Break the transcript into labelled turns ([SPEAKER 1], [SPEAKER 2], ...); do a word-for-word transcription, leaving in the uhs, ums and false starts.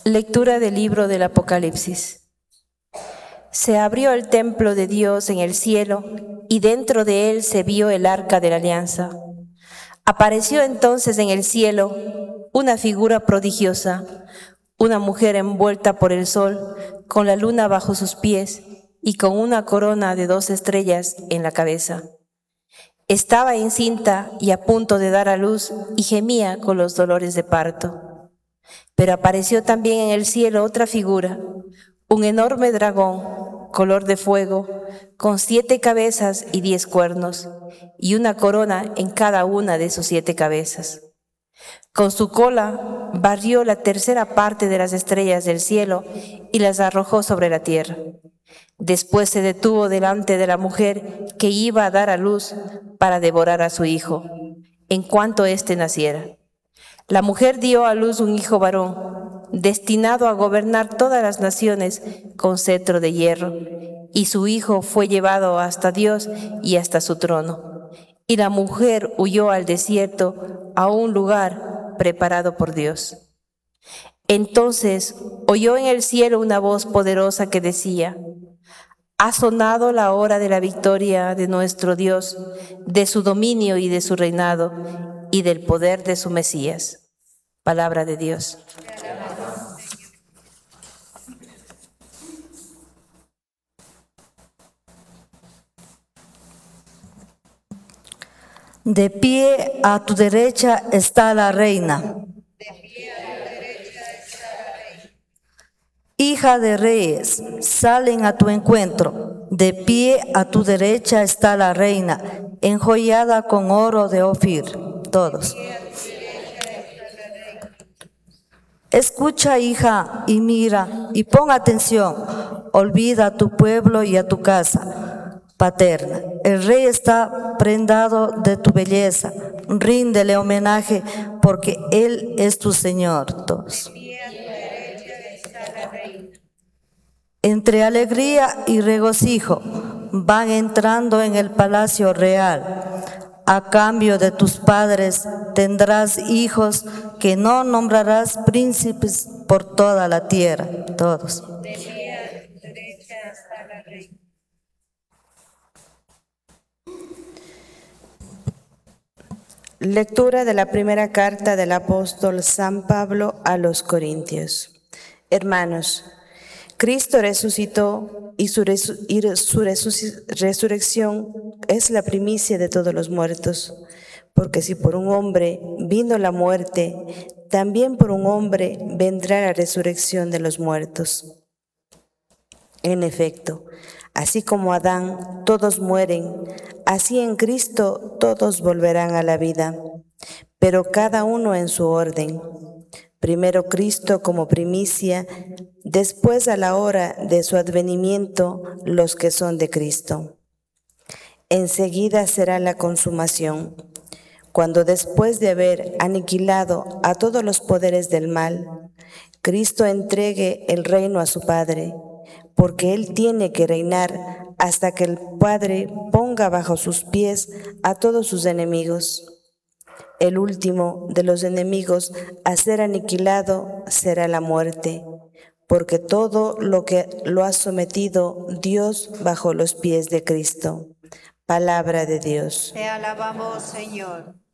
[SPEAKER 1] Lectura del libro del Apocalipsis. Se abrió el templo de Dios en el cielo, y dentro de él se vio el arca de la alianza. Apareció entonces en el cielo una figura prodigiosa, una mujer envuelta por el sol, con la luna bajo sus pies y con una corona de dos estrellas en la cabeza. Estaba encinta y a punto de dar a luz y gemía con los dolores de parto. Pero apareció también en el cielo otra figura, un enorme dragón, color de fuego, con siete cabezas y diez cuernos, y una corona en cada una de sus siete cabezas. Con su cola barrió la tercera parte de las estrellas del cielo y las arrojó sobre la tierra. Después se detuvo delante de la mujer que iba a dar a luz para devorar a su hijo, en cuanto éste naciera. La mujer dio a luz un hijo varón, destinado a gobernar todas las naciones con cetro de hierro, y su hijo fue llevado hasta Dios y hasta su trono. Y la mujer huyó al desierto, a un lugar preparado por Dios. Entonces oyó en el cielo una voz poderosa que decía: ha sonado la hora de la victoria de nuestro Dios, de su dominio y de su reinado, y del poder de su Mesías. Palabra de Dios.
[SPEAKER 2] De pie a tu derecha está la reina. Hija de reyes, salen a tu encuentro. De pie a tu derecha está la reina, enjollada con oro de Ofir. Todos. Escucha, hija, y mira, y pon atención. Olvida a tu pueblo y a tu casa paterna. El rey está prendado de tu belleza. Ríndele homenaje, porque él es tu Señor. Todos. Entre alegría y regocijo van entrando en el palacio real. A cambio de tus padres tendrás hijos que no nombrarás príncipes por toda la tierra. Todos.
[SPEAKER 1] Lectura de la primera carta del apóstol San Pablo a los Corintios. Hermanos, Cristo resucitó y su, resu y su resu resurrección es la primicia de todos los muertos. Porque si por un hombre vino la muerte, también por un hombre vendrá la resurrección de los muertos. En efecto, así como Adán todos mueren, así en Cristo todos volverán a la vida, pero cada uno en su orden. Primero Cristo como primicia, después a la hora de su advenimiento los que son de Cristo. Enseguida será la consumación, cuando después de haber aniquilado a todos los poderes del mal, Cristo entregue el reino a su Padre, porque Él tiene que reinar hasta que el Padre ponga bajo sus pies a todos sus enemigos. El último de los enemigos a ser aniquilado será la muerte, porque todo lo que lo ha sometido Dios bajo los pies de Cristo. Palabra de Dios.
[SPEAKER 3] Te alabamos, Señor.